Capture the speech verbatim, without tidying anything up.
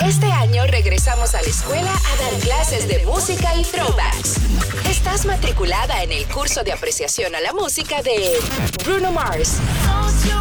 Este año regresamos a la escuela a dar clases de música y throwbacks. Estás matriculada en el curso de apreciación a la música de Bruno Mars,